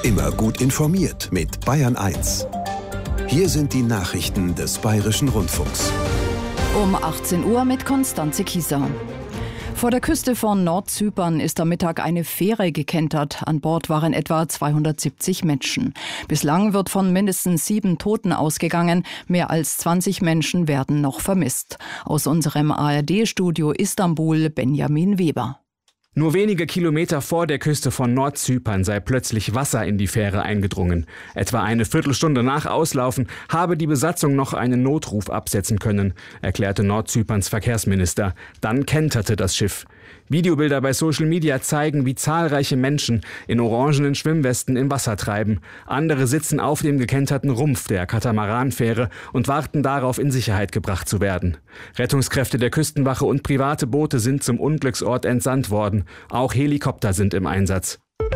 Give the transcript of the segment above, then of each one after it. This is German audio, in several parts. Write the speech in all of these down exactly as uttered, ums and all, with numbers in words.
Immer gut informiert mit Bayern eins. Hier sind die Nachrichten des Bayerischen Rundfunks. Um achtzehn Uhr mit Konstanze Kieser. Vor der Küste von Nordzypern ist am Mittag eine Fähre gekentert. An Bord waren etwa zweihundertsiebzig Menschen. Bislang wird von mindestens sieben Toten ausgegangen. Mehr als zwanzig Menschen werden noch vermisst. Aus unserem A R D-Studio Istanbul Benjamin Weber. Nur wenige Kilometer vor der Küste von Nordzypern sei plötzlich Wasser in die Fähre eingedrungen. Etwa eine Viertelstunde nach Auslaufen habe die Besatzung noch einen Notruf absetzen können, erklärte Nordzyperns Verkehrsminister. Dann kenterte das Schiff. Videobilder bei Social Media zeigen, wie zahlreiche Menschen in orangenen Schwimmwesten im Wasser treiben. Andere sitzen auf dem gekenterten Rumpf der Katamaranfähre und warten darauf, in Sicherheit gebracht zu werden. Rettungskräfte der Küstenwache und private Boote sind zum Unglücksort entsandt worden. Auch Helikopter sind im Einsatz.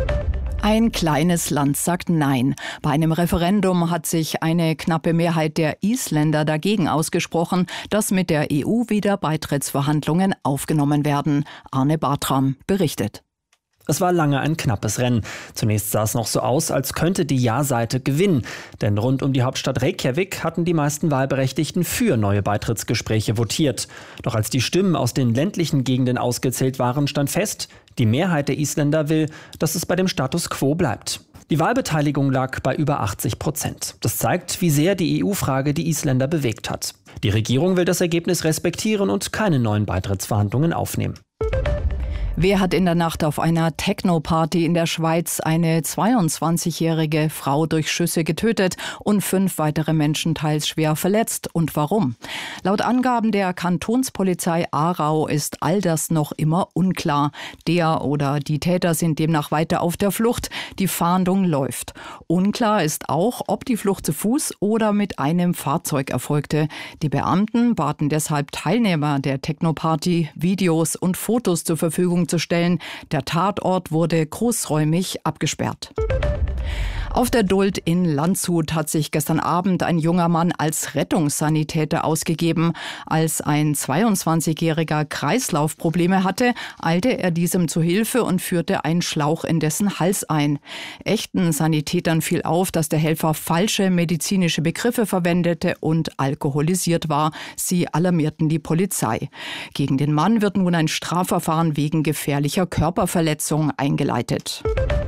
Ein kleines Land sagt Nein. Bei einem Referendum hat sich eine knappe Mehrheit der Isländer dagegen ausgesprochen, dass mit der E U wieder Beitrittsverhandlungen aufgenommen werden. Arne Bartram berichtet. Es war lange ein knappes Rennen. Zunächst sah es noch so aus, als könnte die Ja-Seite gewinnen. Denn rund um die Hauptstadt Reykjavik hatten die meisten Wahlberechtigten für neue Beitrittsgespräche votiert. Doch als die Stimmen aus den ländlichen Gegenden ausgezählt waren, stand fest, die Mehrheit der Isländer will, dass es bei dem Status quo bleibt. Die Wahlbeteiligung lag bei über achtzig Prozent. Das zeigt, wie sehr die E U-Frage die Isländer bewegt hat. Die Regierung will das Ergebnis respektieren und keine neuen Beitrittsverhandlungen aufnehmen. Wer hat in der Nacht auf einer Techno-Party in der Schweiz eine zweiundzwanzigjährige Frau durch Schüsse getötet und fünf weitere Menschen teils schwer verletzt? Und warum? Laut Angaben der Kantonspolizei Aarau ist all das noch immer unklar. Der oder die Täter sind demnach weiter auf der Flucht. Die Fahndung läuft. Unklar ist auch, ob die Flucht zu Fuß oder mit einem Fahrzeug erfolgte. Die Beamten baten deshalb Teilnehmer der Techno-Party, Videos und Fotos zur Verfügung zu stellen. Der Tatort wurde großräumig abgesperrt. Auf der Duld in Landshut hat sich gestern Abend ein junger Mann als Rettungssanitäter ausgegeben. Als ein zweiundzwanzigjähriger Kreislaufprobleme hatte, eilte er diesem zu Hilfe und führte einen Schlauch in dessen Hals ein. Echten Sanitätern fiel auf, dass der Helfer falsche medizinische Begriffe verwendete und alkoholisiert war. Sie alarmierten die Polizei. Gegen den Mann wird nun ein Strafverfahren wegen gefährlicher Körperverletzung eingeleitet.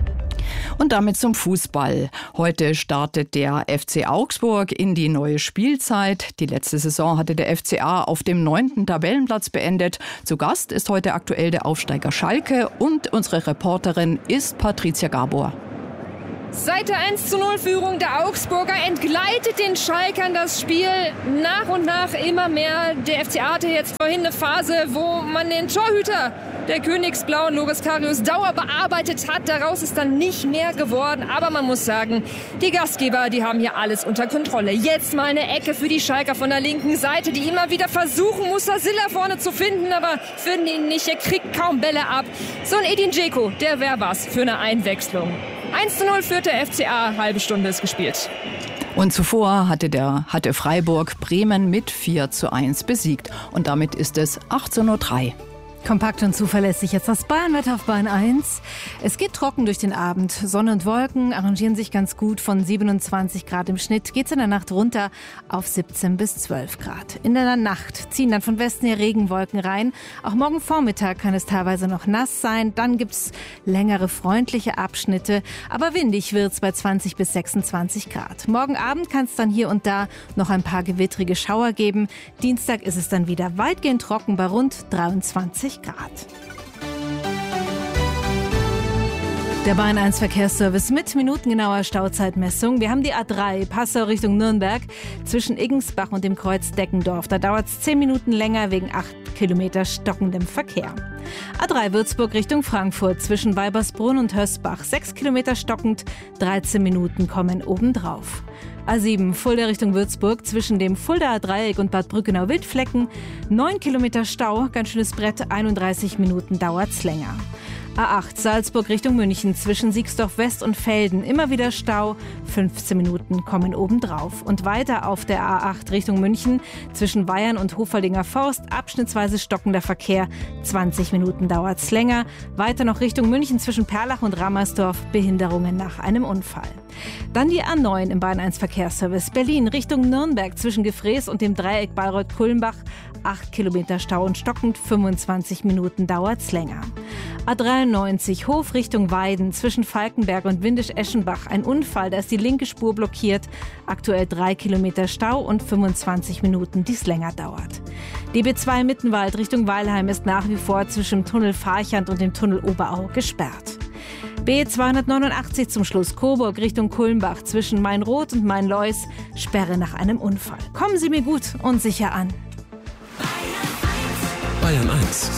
Und damit zum Fußball. Heute startet der F C Augsburg in die neue Spielzeit. Die letzte Saison hatte der F C A auf dem neunten Tabellenplatz beendet. Zu Gast ist heute aktuell der Aufsteiger Schalke und unsere Reporterin ist Patricia Gabor. Seit der eins zu null Führung der Augsburger entgleitet den Schalkern das Spiel nach und nach immer mehr. Der F C A hatte jetzt vorhin eine Phase, wo man den Torhüter der Königsblauen, Loris Karius, Dauer bearbeitet hat. Daraus ist dann nicht mehr geworden. Aber man muss sagen, die Gastgeber, die haben hier alles unter Kontrolle. Jetzt mal eine Ecke für die Schalker von der linken Seite, die immer wieder versuchen, Musasilla vorne zu finden, aber finden ihn nicht. Er kriegt kaum Bälle ab. So ein Edin Dzeko, der wäre was für eine Einwechslung. eins zu null führt der F C A, halbe Stunde ist gespielt. Und zuvor hatte, der, hatte Freiburg Bremen mit vier zu eins besiegt. Und damit ist es achtzehn Uhr drei. Kompakt und zuverlässig jetzt das Bayernwetter auf Bayern eins. Es geht trocken durch den Abend. Sonne und Wolken arrangieren sich ganz gut. Von siebenundzwanzig Grad im Schnitt geht es in der Nacht runter auf siebzehn bis zwölf Grad. In der Nacht ziehen dann von Westen her Regenwolken rein. Auch morgen Vormittag kann es teilweise noch nass sein. Dann gibt es längere freundliche Abschnitte. Aber windig wird es bei zwanzig bis sechsundzwanzig Grad. Morgen Abend kann es dann hier und da noch ein paar gewittrige Schauer geben. Dienstag ist es dann wieder weitgehend trocken bei rund dreiundzwanzig Grad. Der Bayern eins Verkehrsservice mit minutengenauer Stauzeitmessung. Wir haben die A drei Passau Richtung Nürnberg zwischen Iggensbach und dem Kreuz Deckendorf. Da dauert es zehn Minuten länger wegen acht Kilometer stockendem Verkehr. A drei Würzburg Richtung Frankfurt zwischen Weibersbrunn und Hösbach. sechs Kilometer stockend, dreizehn Minuten kommen obendrauf. A sieben Fulda Richtung Würzburg zwischen dem Fuldaer Dreieck und Bad Brückenau-Wildflecken. neun Kilometer Stau, ganz schönes Brett, einunddreißig Minuten dauert's länger. A acht Salzburg Richtung München zwischen Siegsdorf West und Velden. Immer wieder Stau, fünfzehn Minuten kommen obendrauf. Und weiter auf der A acht Richtung München zwischen Weyern und Hofaldinger Forst. Abschnittsweise stockender Verkehr, zwanzig Minuten dauert's länger. Weiter noch Richtung München zwischen Perlach und Rammersdorf. Behinderungen nach einem Unfall. Dann die A neun im Bayern eins Verkehrsservice. Berlin Richtung Nürnberg zwischen Gefrees und dem Dreieck Bayreuth-Kulmbach. acht Kilometer Stau und stockend, fünfundzwanzig Minuten dauert's länger. A dreiundneunzig Hof Richtung Weiden zwischen Falkenberg und Windisch-Eschenbach. Ein Unfall, da ist die linke Spur blockiert. Aktuell drei Kilometer Stau und fünfundzwanzig Minuten, die es länger dauert. Die B zwei Mittenwald Richtung Weilheim ist nach wie vor zwischen dem Tunnel Farchand und dem Tunnel Oberau gesperrt. B zweihundertneunundachtzig zum Schluss Coburg Richtung Kulmbach zwischen Mainroth und Mainlois. Sperre nach einem Unfall. Kommen Sie mir gut und sicher an. Bayern eins.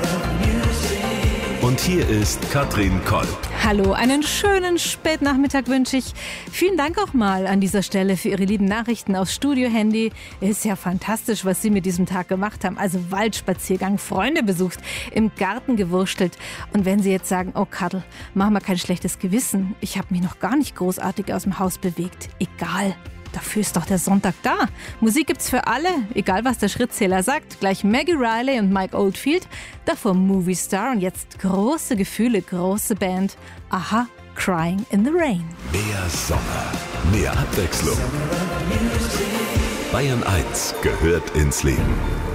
Und hier ist Katrin Kolb. Hallo, einen schönen Spätnachmittag wünsche ich. Vielen Dank auch mal an dieser Stelle für Ihre lieben Nachrichten aufs Studio-Handy. Ist ja fantastisch, was Sie mit diesem Tag gemacht haben. Also Waldspaziergang, Freunde besucht, im Garten gewurstelt. Und wenn Sie jetzt sagen, oh Kattel, mach mal kein schlechtes Gewissen. Ich habe mich noch gar nicht großartig aus dem Haus bewegt. Egal. Dafür ist doch der Sonntag da. Musik gibt's für alle, egal was der Schrittzähler sagt. Gleich Maggie Riley und Mike Oldfield, davor Movie Star und jetzt große Gefühle, große Band. Aha, Crying in the Rain. Mehr Sommer, mehr Abwechslung. Bayern eins gehört ins Leben.